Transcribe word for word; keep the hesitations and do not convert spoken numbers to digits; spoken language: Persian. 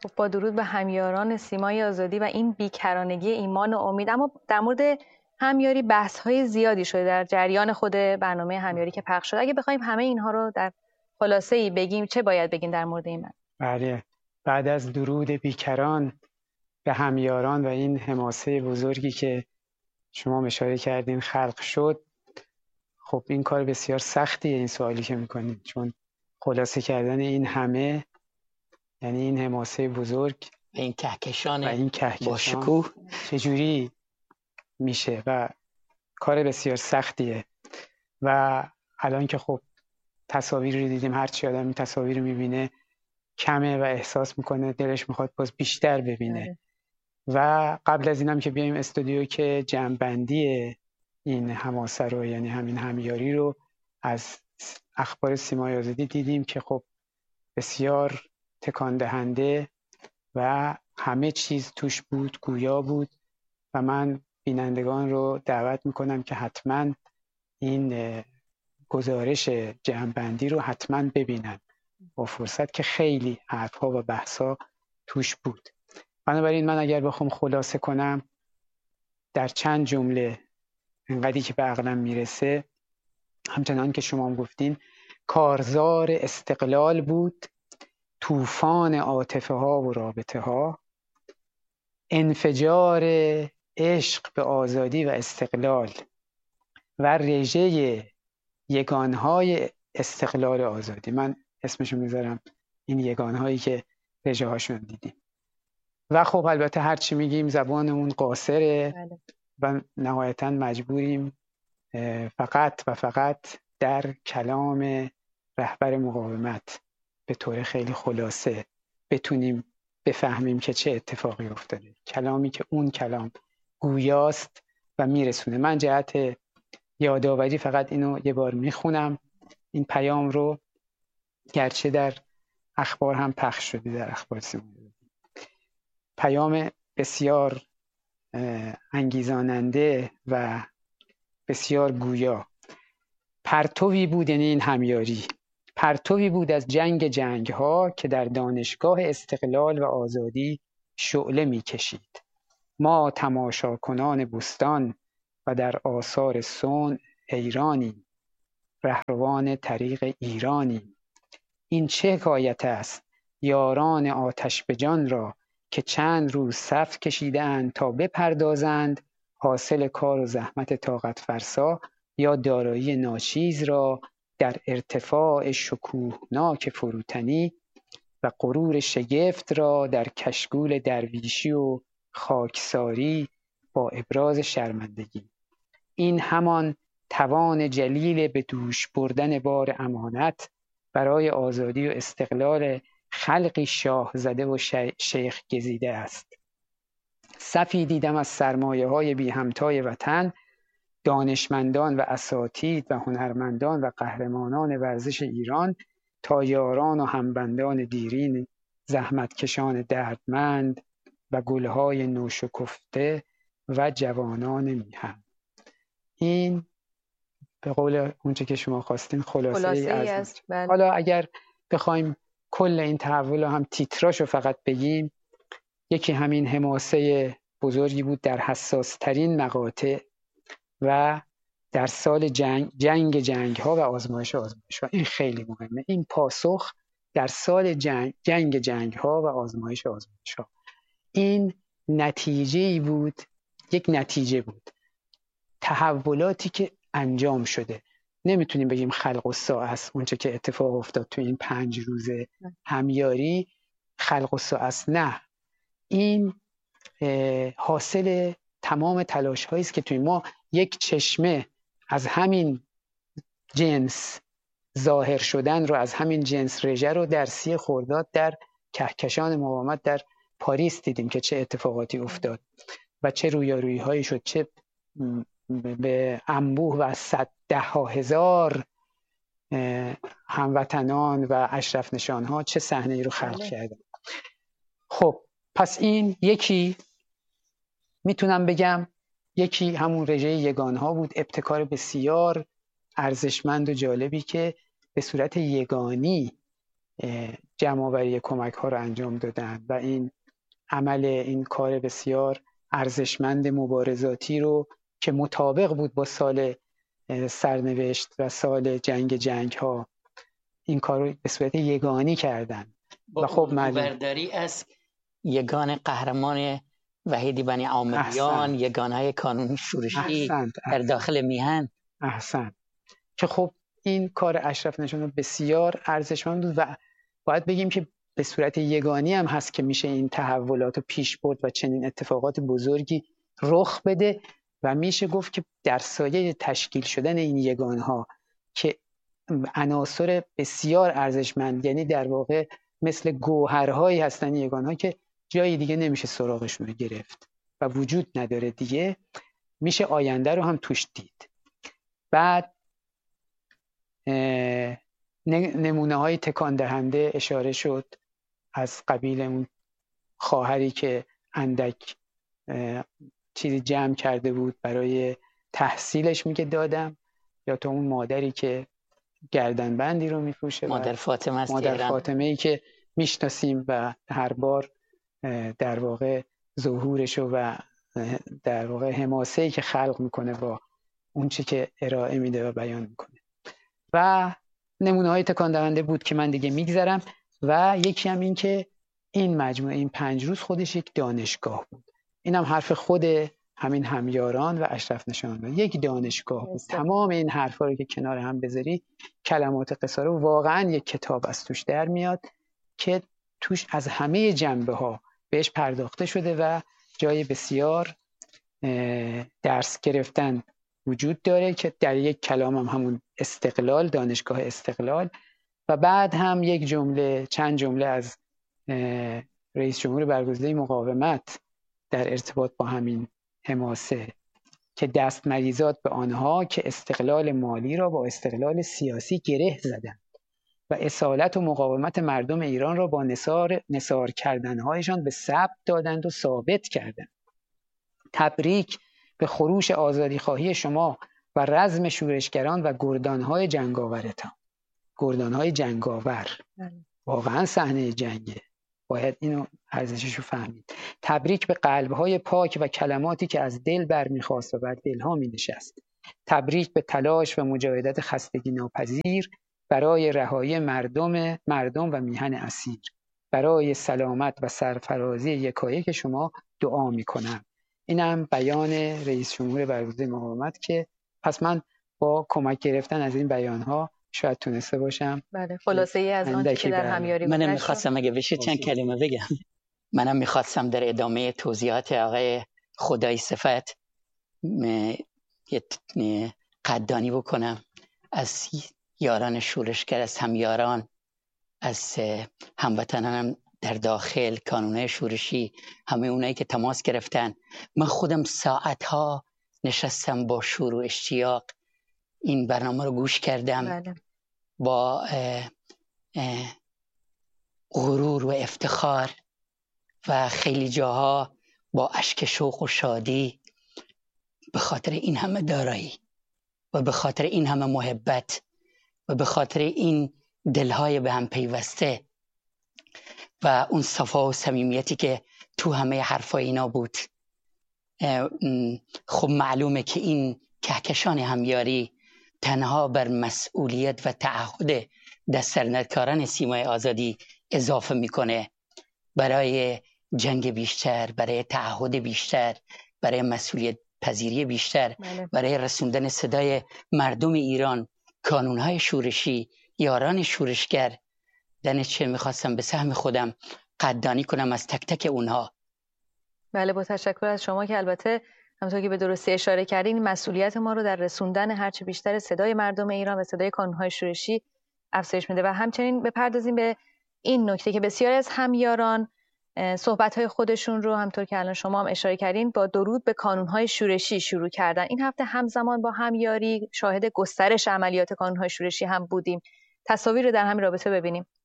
خب با درود به همیاران سیمای آزادی و این بیکرانگی ایمان و امید. اما در مورد همیاری بحث‌های زیادی شده در جریان خود برنامه همیاری که پخش شد. اگه بخوایم همه اینها رو در خلاصه‌ای بگیم چه باید بگیم در مورد این؟ بله، بعد از درود بیکران به همیاران و این حماسه بزرگی که شما اشاره کردین خلق شد، خب این کار بسیار سختیه این سوالی که میکنید، چون خلاصه کردن این همه یعنی این حماسه بزرگ این کهکشان و این کهکشان با شکوه چجوری میشه و کار بسیار سختیه. و الان که خب تصاویر رو دیدیم، هر چی آدم این تصاویر رو میبینه کمه و احساس میکنه دلش میخواد باز بیشتر ببینه. و قبل از اینم که بیایم استودیو که جمع‌بندی این حماسه رو یعنی همین همیاری رو از اخبار سیمای آزادی دیدیم که خب بسیار تکان دهنده و همه چیز توش بود، گویا بود. و من بینندگان رو دعوت میکنم که حتما این گزارش جمع‌بندی رو حتما ببینن با فرصت، که خیلی حرفها و بحثا توش بود. بنابراین من اگر بخوام خلاصه کنم در چند جمله انقدری که به عقلم میرسه، همچنان که شما هم گفتین، کارزار استقلال بود، طوفان عاطفه ها و رابطه ها، انفجار عشق به آزادی و استقلال و رژه یگانهای استقلال و آزادی. من اسمشو میذارم این یگانهایی که رژه هاشون دیدیم. و خب البته هر چی میگیم زبانمون قاصره و نهایتا مجبوریم فقط و فقط در کلام رهبر مقاومت به طور خیلی خلاصه بتونیم بفهمیم که چه اتفاقی افتاده، کلامی که اون کلام گویاست و میرسونه. من جهت یادآوری فقط اینو یه بار میخونم، این پیام رو، گرچه در اخبار هم پخش شده، در اخبار سیمایی. پیام بسیار انگیزاننده و بسیار گویا. پرتوی بود، یعنی این همیاری، پرتوی بود از جنگ جنگ ها که در دانشگاه استقلال و آزادی شعله می کشید. ما تماشا کنان بستان و در آثار صنع حیرانیم، رهروان طریق ایرانیم. این چه حکایت است یاران آتش به جان را، که چند روز صف کشیدند تا بپردازند حاصل کار و زحمت طاقت فرسا، یا دارایی ناچیز را در ارتفاع شکوهناک فروتنی و غرور شگفت را در کشگول درویشی و خاکساری با ابراز شرمندگی. این همان توان جلیل به دوش بردن بار امانت برای آزادی و استقلال خلقی شاه زده و شیخ گزیده است. صفی دیدم از سرمایه های بی همتای وطن، دانشمندان و اساتید و هنرمندان و قهرمانان ورزش ایران، تا یاران و همبندان دیرین، زحمتکشان دردمند و گلهای نوشکفته و جوانان میهن. این به قول اونچه که شما خواستین خلاصه, خلاصه ای از بله. حالا اگر بخوایم کل این تحول هم تیتراشو فقط بگیم، یکی همین حماسه بزرگی بود در حساس ترین مقاطع و در سال جنگ جنگ جنگ ها و آزمایش آزمایش ها. این خیلی مهمه، این پاسخ در سال جنگ جنگ جنگ ها و آزمایش آزمایش ها. این نتیجه‌ای بود، یک نتیجه بود، تحولاتی که انجام شده. نمیتونیم بگیم خلق الساعه است اونچه که اتفاق افتاد تو این پنج روز همیاری، خلق الساعه است، نه، این حاصل تمام تلاش هایی است که توی ما یک چشمه از همین جنس ظاهر شدن رو، از همین جنس رژه رو در سی خرداد در کهکشان مقاومت در پاریس دیدیم که چه اتفاقاتی افتاد و چه رویارویی هایی شد، چه به انبوه و صد ده ها هزار هموطنان و اشرف نشان ها چه صحنه ای رو خلق کردن. خب پس این یکی میتونم بگم یکی همون رژه یگان ها بود، ابتکار بسیار ارزشمند و جالبی که به صورت یگانی جمع‌آوری کمک ها رو انجام دادن و این عمل این کار بسیار ارزشمند مبارزاتی رو که مطابق بود با سال سرنوشت و سال جنگ جنگ ها این کار رو به صورت یگانی کردن. و خب برداری از یگان قهرمان وحید بنی عامریان، یگانهای کانون شورشی احسنت. در داخل میهن. احسن که خب این کار اشرف نژاد بسیار ارزشمند بود و باید بگیم که به صورت یگانی هم هست که میشه این تحولات رو پیش برد و چنین اتفاقات بزرگی رخ بده و میشه گفت که در سایه تشکیل شدن این یگانها که عناصر بسیار ارزشمند، یعنی در واقع مثل گوهرهایی هستن یگانها که جای دیگه نمیشه سراغشون رو گرفت و وجود نداره دیگه، میشه آینده رو هم توش دید. بعد نمونه های تکان دهنده اشاره شد از قبیل اون خواهری که اندک چیزی جمع کرده بود برای تحصیلش میگه دادم، یا تو اون مادری که گردنبندی رو میفروشه، مادر فاطمه است، مادر فاطمه ای که میشناسیم و هر بار در واقع ظهورشو و در واقع حماسه‌ای که خلق میکنه با اون چی که ارائه میده و بیان میکنه. و نمونه های تکان دهنده بود که من دیگه میگذرم. و یکی هم این که این مجموعه این پنج روز خودش یک دانشگاه بود. این هم حرف خود همین همیاران و اشرف نژاد، یک دانشگاه بود. تمام این حرفا رو که کنار هم بذاری، کلمات قصاره واقعا یک کتاب از توش در میاد که توش از همه جنبه ها بهش پرداخته شده و جای بسیار درس گرفتن وجود داره که در یک کلام هم همون استقلال، دانشگاه استقلال، و بعد هم یک جمله چند جمله از رئیس جمهور برگزیده مقاومت در ارتباط با همین حماسه که دست مریزاد به آنها که استقلال مالی را با استقلال سیاسی گره زدند و اصالت و مقاومت مردم ایران را با نثار نثار کردنهایشان به ثبت دادند و ثابت کردند. تبریک به خروش آزادی خواهی شما و رزم شورشگران و گردانهای جنگاورتان. گردانهای جنگاور واقعا صحنه جنگه، باید اینو ارزشش رو فهمید. تبریک به قلبهای پاک و کلماتی که از دل برمیخواست و بر دلها می نشست. تبریک به تلاش و مجاهدت خستگی ناپذیر برای رهایی مردم مردم و میهن اسیر. برای سلامت و سرفرازی یکایک شما دعا می کنم. اینم بیان رئیس جمهور برگزیده مقاومت که پس من با کمک گرفتن از این بیانها شاید تونسته باشم بله خلاصه ای از آنچه که در همیاری منم میخواستم اگه بشه چند کلمه بگم. منم میخواستم در ادامه توضیحات آقای خدای صفت یه قدردانی بکنم از یاران شورشگر، از همیاران، از هموطنانم در داخل، کانونهای شورشی، همه اونایی که تماس گرفتن. من خودم ساعتها نشستم با شور و اشتیاق این برنامه رو گوش کردم. بله. با اه اه غرور و افتخار و خیلی جاها با اشک شوق و شادی، به خاطر این همه دارایی و به خاطر این همه محبت و به خاطر این دلهای به هم پیوسته و اون صفا و صمیمیتی که تو همه حرفای اینا بود. خب معلومه که این کهکشان همیاری تنها بر مسئولیت و تعهد دست‌درنکاران سیمای آزادی اضافه میکنه، برای جنگ بیشتر، برای تعهد بیشتر، برای مسئولیت پذیری بیشتر، بله. برای رسوندن صدای مردم ایران، کانونهای شورشی، یاران شورشگر. دانش میخواستم به سهم خودم قدردانی کنم از تک تک اونها. بله با تشکر از شما که البته همونطور که به درستی اشاره کردین مسئولیت ما رو در رسوندن هرچه بیشتر صدای مردم ایران و صدای کانونهای شورشی افزایش میده. و همچنین بپردازیم به این نکته که بسیاری از همیاران صحبت‌های خودشون رو همونطور که الان شما هم اشاره کردین با درود به کانونهای شورشی شروع کردن. این هفته همزمان با همیاری شاهد گسترش عملیات کانونهای شورشی هم بودیم. تصاویر رو در همین رابطه ببینیم.